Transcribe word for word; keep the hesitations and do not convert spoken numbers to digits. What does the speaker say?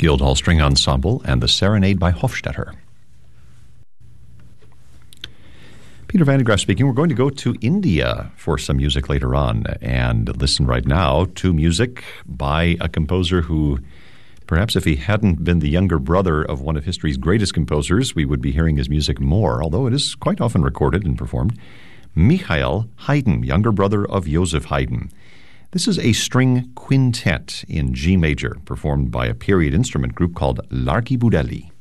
Guildhall String Ensemble and the Serenade by Hofstetter. Peter Van de Graaff speaking. We're going to go to India for some music later on and listen right now to music by a composer who, perhaps if he hadn't been the younger brother of one of history's greatest composers, we would be hearing his music more, although it is quite often recorded and performed. Michael Haydn, younger brother of Joseph Haydn. This is a string quintet in G major, performed by a period instrument group called L'Archibaudelli.